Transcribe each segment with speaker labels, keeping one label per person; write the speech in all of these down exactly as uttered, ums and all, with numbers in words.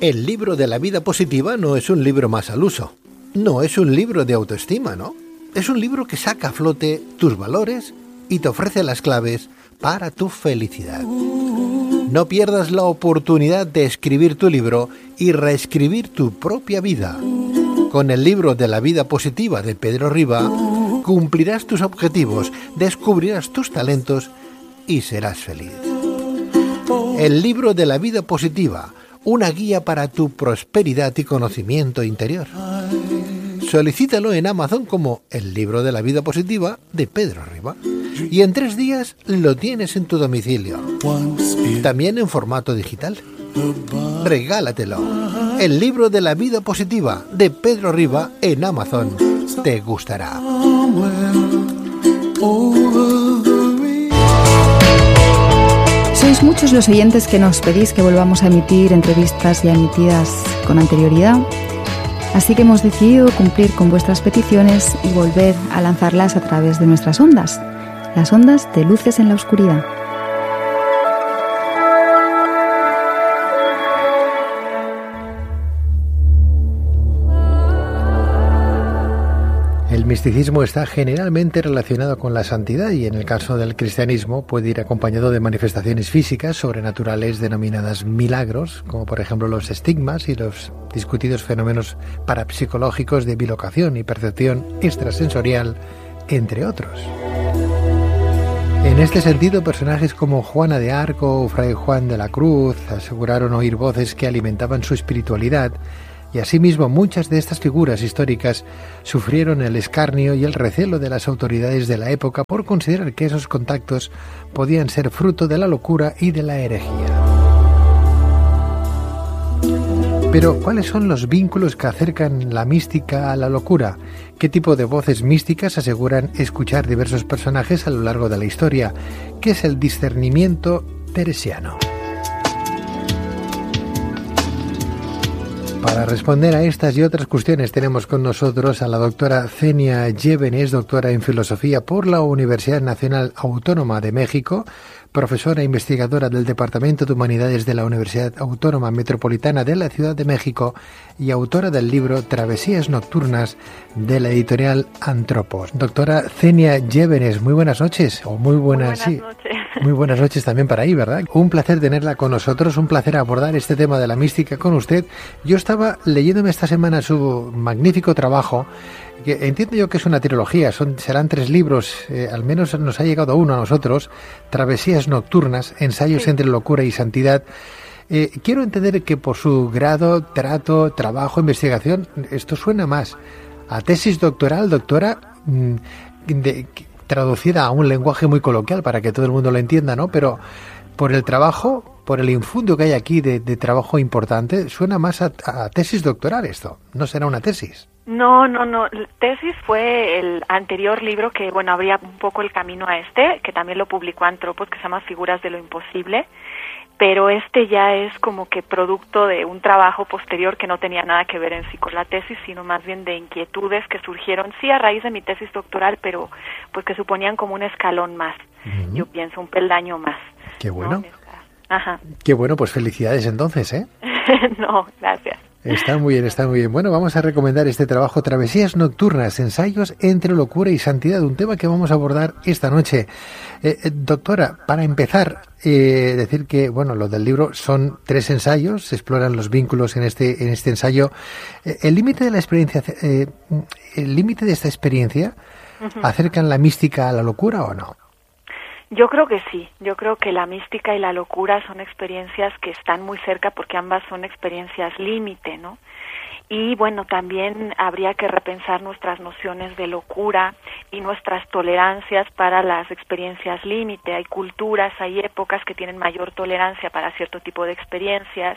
Speaker 1: El libro de la vida positiva no es un libro más al uso. No es un libro de autoestima, ¿no? Es un libro que saca a flote tus valores y te ofrece las claves para tu felicidad. No pierdas la oportunidad de escribir tu libro y reescribir tu propia vida. Con el libro de la vida positiva de Pedro Riba, cumplirás tus objetivos, descubrirás tus talentos y serás feliz. El libro de la vida positiva, una guía para tu prosperidad y conocimiento interior. Solicítalo en Amazon como El libro de la vida positiva de Pedro Riba. Y en tres días lo tienes en tu domicilio. También en formato digital. Regálatelo. El libro de la vida positiva de Pedro Riba en Amazon. Te gustará.
Speaker 2: Sois muchos los oyentes que nos pedís que volvamos a emitir entrevistas ya emitidas con anterioridad. Así que hemos decidido cumplir con vuestras peticiones y volver a lanzarlas a través de nuestras ondas, las ondas de Luces en la Oscuridad.
Speaker 1: El misticismo está generalmente relacionado con la santidad y en el caso del cristianismo puede ir acompañado de manifestaciones físicas sobrenaturales denominadas milagros, como por ejemplo los estigmas y los discutidos fenómenos parapsicológicos de bilocación y percepción extrasensorial, entre otros. En este sentido, personajes como Juana de Arco o Fray Juan de la Cruz aseguraron oír voces que alimentaban su espiritualidad. Y asimismo muchas de estas figuras históricas sufrieron el escarnio y el recelo de las autoridades de la época por considerar que esos contactos podían ser fruto de la locura y de la herejía. Pero, ¿cuáles son los vínculos que acercan la mística a la locura? ¿Qué tipo de voces místicas aseguran escuchar diversos personajes a lo largo de la historia? ¿Qué es el discernimiento teresiano? Para responder a estas y otras cuestiones tenemos con nosotros a la doctora Zenia Llévenes, doctora en Filosofía por la Universidad Nacional Autónoma de México, profesora e investigadora del Departamento de Humanidades de la Universidad Autónoma Metropolitana de la Ciudad de México y autora del libro Travesías Nocturnas de la editorial Antropos. Doctora Zenia Llévenes, muy buenas noches, o muy buenas,
Speaker 3: muy buenas
Speaker 1: sí,
Speaker 3: noches.
Speaker 1: Muy buenas noches también para ahí, ¿verdad? Un placer tenerla con nosotros, un placer abordar este tema de la mística con usted. Yo estaba leyéndome esta semana su magnífico trabajo, que entiendo yo que es una trilogía, son, serán tres libros, eh, al menos nos ha llegado uno a nosotros, Travesías Nocturnas, Ensayos sí. entre locura y santidad. Eh, quiero entender que por su grado, trato, trabajo, investigación, esto suena más a tesis doctoral, doctora, mmm, de... traducida a un lenguaje muy coloquial para que todo el mundo lo entienda, ¿no? Pero por el trabajo, por el infundio que hay aquí de, de trabajo importante, suena más a, a tesis doctoral esto. ¿No será una tesis?
Speaker 3: No, no, no. Tesis fue el anterior libro que, bueno, abría un poco el camino a este, que también lo publicó Antropos, que se llama Figuras de lo Imposible. Pero este ya es como que producto de un trabajo posterior que no tenía nada que ver en sí con la tesis, sino más bien de inquietudes que surgieron, sí, a raíz de mi tesis doctoral, pero pues que suponían como un escalón más, uh-huh. Yo pienso, un peldaño más.
Speaker 1: Qué bueno.
Speaker 3: ¿No? Ajá.
Speaker 1: Qué bueno, pues felicidades entonces, ¿eh?
Speaker 3: No, gracias.
Speaker 1: Está muy bien, está muy bien. Bueno, vamos a recomendar este trabajo, Travesías Nocturnas, Ensayos entre locura y santidad, un tema que vamos a abordar esta noche. Eh, eh, doctora, para empezar, eh, decir que, bueno, lo del libro son tres ensayos, se exploran los vínculos en este, en este ensayo. Eh, el límite de la experiencia, eh, el límite de esta experiencia, uh-huh. ¿acercan la mística a la locura o no?
Speaker 3: Yo creo que sí, yo creo que la mística y la locura son experiencias que están muy cerca porque ambas son experiencias límite, ¿no? Y bueno, también habría que repensar nuestras nociones de locura y nuestras tolerancias para las experiencias límite. Hay culturas, hay épocas que tienen mayor tolerancia para cierto tipo de experiencias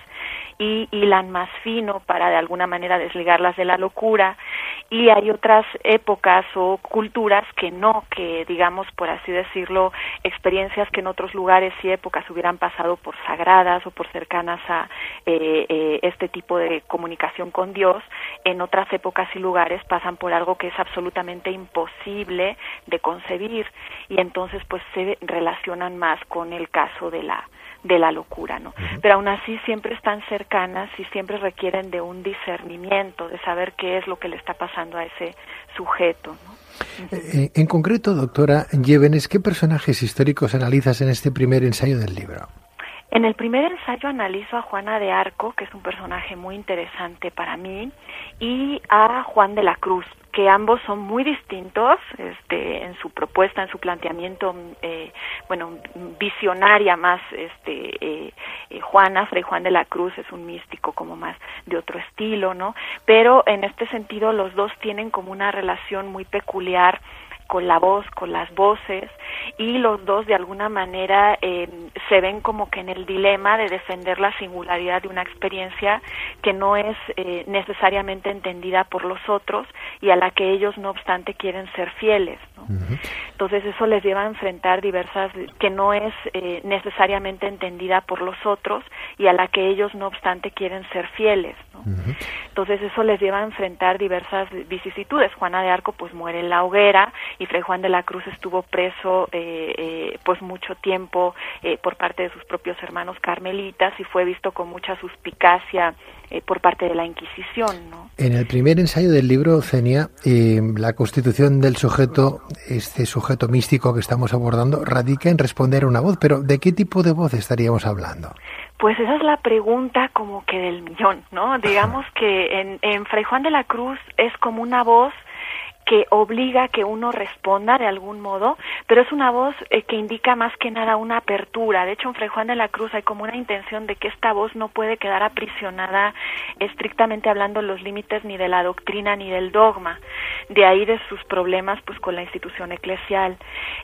Speaker 3: y hilan más fino para de alguna manera desligarlas de la locura, y hay otras épocas o culturas que no, que digamos, por así decirlo, experiencias que en otros lugares y épocas hubieran pasado por sagradas o por cercanas a eh, eh, este tipo de comunicación con Dios, en otras épocas y lugares pasan por algo que es absolutamente imposible de concebir, y entonces pues se relacionan más con el caso de la de la locura, ¿no? Uh-huh. Pero aún así siempre están cercanas y siempre requieren de un discernimiento, de saber qué es lo que le está pasando a ese sujeto, ¿no? Uh-huh.
Speaker 1: Eh, en concreto, doctora Llévenes, ¿qué personajes históricos analizas en este primer ensayo del libro?
Speaker 3: En el primer ensayo analizo a Juana de Arco, que es un personaje muy interesante para mí, y a Juan de la Cruz, que ambos son muy distintos este, en su propuesta, en su planteamiento, eh, bueno, visionaria más. Este, eh, eh, Juana, Fray Juan de la Cruz, es un místico como más de otro estilo, ¿no? Pero en este sentido los dos tienen como una relación muy peculiar con la voz, con las voces, y los dos de alguna manera eh, se ven como que en el dilema de defender la singularidad de una experiencia que no es eh, necesariamente entendida por los otros y a la que ellos no obstante quieren ser fieles, ¿no? Uh-huh. Entonces eso les lleva a enfrentar diversas, que no es eh, necesariamente entendida por los otros y a la que ellos no obstante quieren ser fieles, ¿no? Uh-huh. Entonces eso les lleva a enfrentar diversas vicisitudes. Juana de Arco pues muere en la hoguera, y Fray Juan de la Cruz estuvo preso eh, eh, pues mucho tiempo eh, por parte de sus propios hermanos carmelitas y fue visto con mucha suspicacia eh, por parte de la Inquisición, ¿no?
Speaker 1: En el primer ensayo del libro, Zenia, eh, la constitución del sujeto, este sujeto místico que estamos abordando, radica en responder a una voz, pero ¿de qué tipo de voz estaríamos hablando?
Speaker 3: Pues esa es la pregunta como que del millón, ¿no? Digamos que en, en Fray Juan de la Cruz es como una voz que obliga a que uno responda de algún modo, pero es una voz eh, que indica más que nada una apertura. De hecho, en Fray Juan de la Cruz hay como una intención de que esta voz no puede quedar aprisionada, estrictamente hablando, en los límites ni de la doctrina ni del dogma. De ahí de sus problemas pues con la institución eclesial.